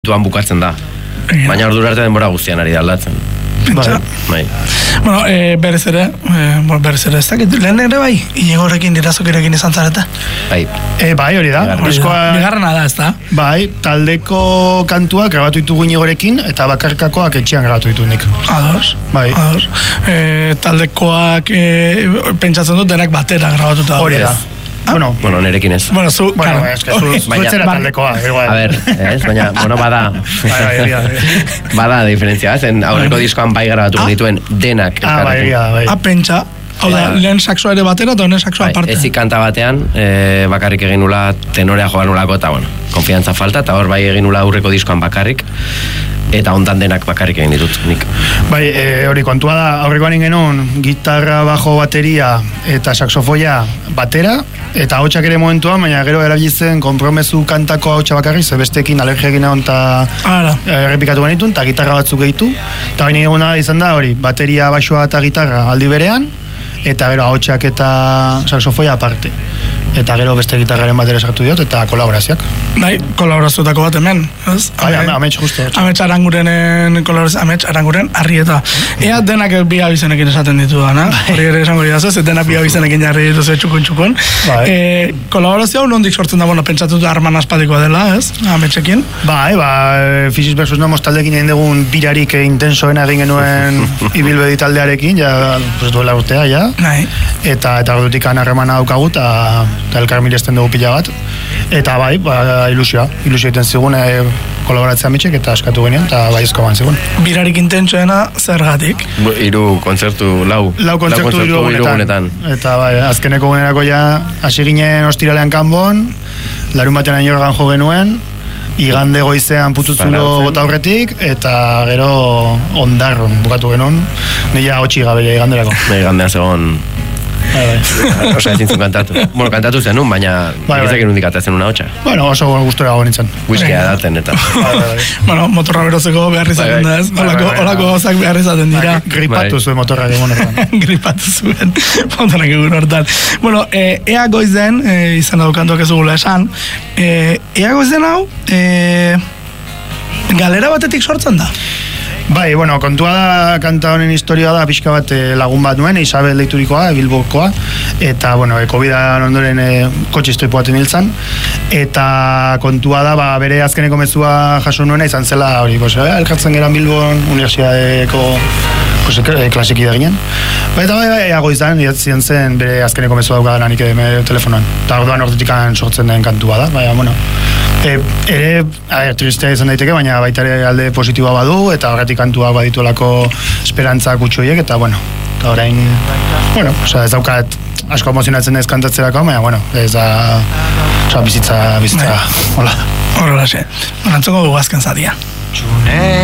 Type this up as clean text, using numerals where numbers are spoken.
momentuan bukatzen da. Baina ordura arte denbora guztian ari da aldatzen. Bai. Bueno, berez ere, ez dakit, lehen ere bai, Iñigorekin Irazokirekin izan zarete. Bai. Bai, hori da. Bigarrena da, ez da? Bai, taldeko kantuak grabatu ditugu Iñigorekin, eta bakarkakoak etxean grabatu ditu nik. Ados. Bai. Taldekoak, pentsatzen dut, denak batera grabatuta. Hori da. Bueno, nerekin ez. Bueno, zu etzera taldekoa, igual. A ver, baina, bada. Bada diferentzia, zen aurreko diskoan bai grabatu genituen denak. Bai. Pentsa, hau da, lehen saxoa ere batera eta honen saxoa aparte. Ezik kanta batean, bakarrik egin nula tenorea joan nulako, eta konfiantza falta, eta hor bai egin nula aurreko diskoan bakarrik, eta ontan denak bakarrik egin ditut nik. Bai, hori kontua da, aurrekoan genuen gitarra, bajo, bateria eta saxofoia batera, eta hotxak ere momentuan, baina gero erabiltzen konpromezu kantako hotxa bakarrik, ze bestekin alergia egin egon eta errepikatu genitun, eta gitarra batzuk gehitu, eta baina eguna izan da hori, bateria, baixoa eta gitarra aldi berean, eta gero hotxak eta saxofoia aparte. Eta gero beste gitarraren batera sartu diot, eta kolaborazioak. Bai, kolaborazioetako bat hemen, ez? Amets justo. Amets Arangurenen kolaborazio, Amets Aranguren Arrieta. Ea denak bi abizenekin esaten ditu da, hori ere esango dira, ez denak bi abizenekin jarri dituz txukun. Kolaborazio hau nondik sortzen da, pentsatu da arman aspatikoa dela, ez? Ametsekin. Bai, Physis vs. Nomos taldekin egin dugun birarik intensoena egin genuen Ibilbedi taldearekin, ja, duela urtea, ja. Eta ordutik harremana daukagu, eta elkar miresten dugu pila bat, eta bai, ilusio egiten zigun kolaboratzea Ametxek, eta askatu genuen, eta bai ezkoan zigun. Birarik intentsoena zergatik? 3 kontzertu, lau kontzertu 3 gunetan. Eta bai, azkeneko gunerako ja, hasi ginen ostiralean kanbon, larun batean ainorgan jo genuen, igande goizean pututzulo bota horretik, eta gero ondarron bukatu genuen, nila 8 gabeia iganderako. Igandean zegoen Osa ezin zuen kantatu. Kantatu zen nun, baina egizekin hundik atatzen una hotxa. Oso gustora gau nintzen. Whiskea daten eta. Motorra berotzeko behar izaten da ez. Olako gozak behar izaten dira. Gripatu zuen motorra egun horretan. Gripatu zuen motorrak egun horretan. Ea goizen, izan dut kantuak ez dugula esan, ea goizen hau, galera batetik sortzen da? Bai, kontua da, kanta honen historia da, pixka bat lagun bat nuen, Isabel deiturikoa, Bilbokoa, eta, COVID-an ondoren kotxe istoipu baten hiltzan, eta kontua da, bere azkeneko mezua jaso nuena izan zela, elkartzen geran Bilbon, Universidadeko klasiki da ginen. Eta eago izan, idatzen zen bere azkeneko mezua daukadan anik telefonoan. Eta orduan ordutik sortzen den kantua da, baina, ere, tristea izan daiteke, baina baita ere alde positiboa badu, eta horretik kantua badituelako esperantza kutxoiek, eta eta orain, ez daukat asko emozionatzen ez kantatzerako, baina, ez da bizitza, hola. Horrela xe. Antzoko dugu azken zatia.